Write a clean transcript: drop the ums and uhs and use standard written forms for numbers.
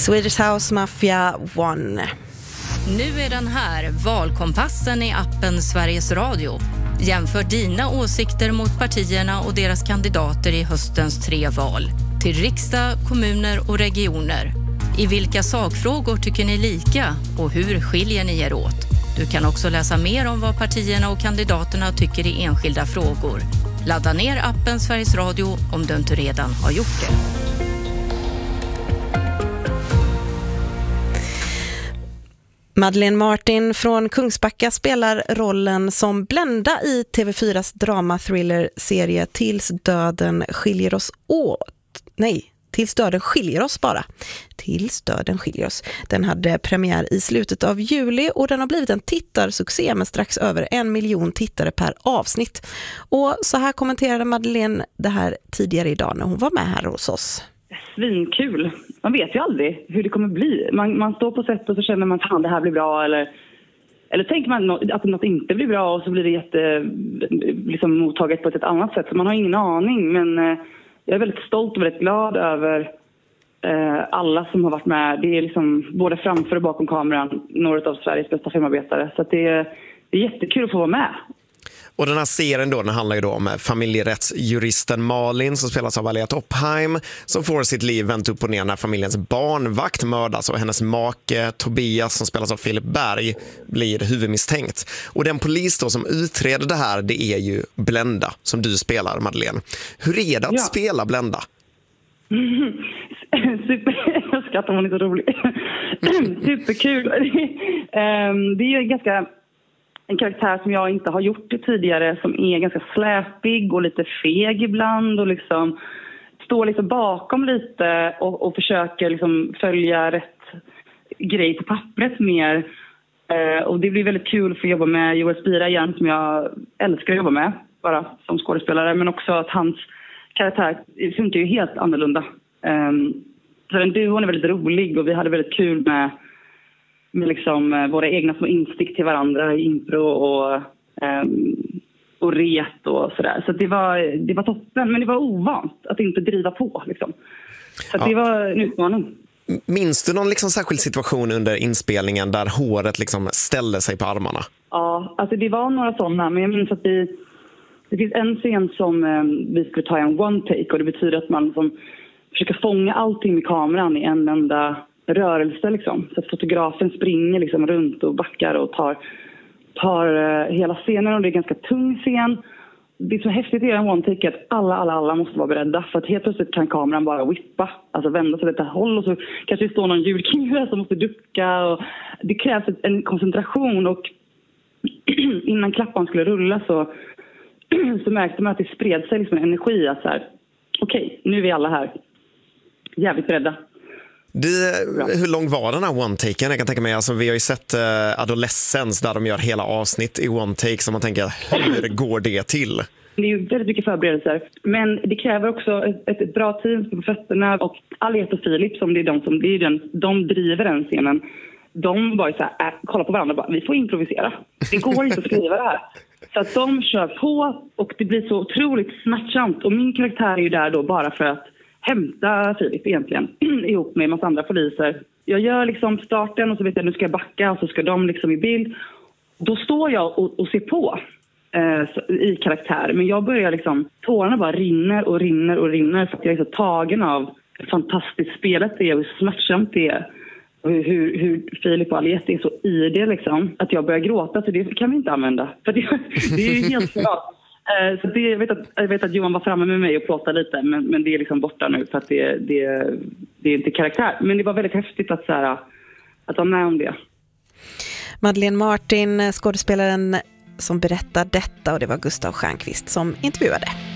Swedish House Mafia 1. Nu är den här, valkompassen i appen Sveriges Radio. Jämför dina åsikter mot partierna och deras kandidater i höstens 3 val. Till riksdag, kommuner och regioner. I vilka sakfrågor tycker ni lika och hur skiljer ni er åt? Du kan också läsa mer om vad partierna och kandidaterna tycker i enskilda frågor. Ladda ner appen Sveriges Radio om du inte redan har gjort det. Madeleine Martin från Kungsbacka spelar rollen som Blenda i TV4s drama-thriller-serie Tills döden skiljer oss åt. Nej, Tills döden skiljer oss bara. Tills döden skiljer oss. Den hade premiär i slutet av juli och den har blivit en tittarsuccé med strax över 1 miljon tittare per avsnitt. Och så här kommenterade Madeleine det här tidigare idag när hon var med här hos oss. Svinkul. Man vet ju aldrig hur det kommer bli. Man står på sätt och så känner man att det här blir bra eller tänker man att något inte blir bra och så blir det liksom mottaget på ett annat sätt. Så man har ingen aning, men jag är väldigt stolt och väldigt glad över alla som har varit med. Det är liksom både framför och bakom kameran några av Sveriges bästa filmarbetare. Så att det är jättekul att få vara med. Och den här serien då, den handlar ju då om familjerättsjuristen Malin som spelas av Alia Toppheim som får sitt liv vänt upp och ner när familjens barnvakt mördas och hennes make Tobias som spelas av Filip Berg blir huvudmisstänkt. Och den polis då som utreder det här, det är ju Blenda som du spelar, Madeleine. Hur är det att spela Blenda? Super, jag skrattar, hon är så rolig. Superkul. Det är ju en karaktär som jag inte har gjort tidigare, som är ganska släpig och lite feg ibland och liksom står liksom bakom lite och försöker liksom följa rätt grej på pappret mer. Och det blir väldigt kul för att jobba med Joel Spira igen, som jag älskar att jobba med bara som skådespelare, men också att hans karaktär funkar ju helt annorlunda. Så den duon är väldigt rolig och vi hade väldigt kul med liksom våra egna små instick till varandra i impro och ret och sådär. Så det var toppen, men det var ovant att inte driva på liksom. Så det var en utmaning. Minns du någon liksom särskild situation under inspelningen där håret liksom ställde sig på armarna? Ja, alltså det var några sådana, men jag minns att det finns en scen som vi skulle ta en one take, och det betyder att man som försöker fånga allting med kameran i en enda rörelse liksom. Så att fotografen springer liksom runt och backar och tar hela scenen, och det är en ganska tung scen. Det är så häftigt i en one take att alla måste vara beredda, för att helt plötsligt kan kameran bara whippa, alltså vända sig åt ett håll, och så kanske det står någon ljudkille som måste ducka, och det krävs en koncentration. Och innan klappan skulle rulla så märkte man att det spred sig liksom en energi att så här, okej, nu är vi alla här jävligt beredda. Hur lång var den här one-taken? Jag kan tänka mig, alltså, vi har ju sett Adolescence där de gör hela avsnitt i one-take, så man tänker, hur går det till? Det är ju väldigt mycket förberedelser, men det kräver också ett bra team på fötterna, och Aliette och Filip, som det är de driver den scenen. De bara så här, kollar på varandra och bara, vi får improvisera. Det går inte att skriva det här. Så att de kör på, och det blir så otroligt smärtsamt, och min karaktär är ju där då bara för att hämta Filip egentligen ihop med en massa andra poliser. Jag gör liksom starten, och så vet jag, nu ska jag backa, och så ska de liksom i bild. Då står jag och ser på i karaktär, men jag börjar liksom, tårarna bara rinner för att jag är så tagen av hur fantastiskt spelet är och hur smärtsamt det är. Och hur Filip och Aliette är så i det liksom, att jag börjar gråta, så det kan vi inte använda. För det är ju helt bra. Så jag vet att Johan var framme med mig och pratade lite, men det är liksom borta nu för att det är inte karaktär. Men det var väldigt häftigt att vara med om det. Madeleine Martin, skådespelaren som berättar detta, och det var Gustav Stjernqvist som intervjuade.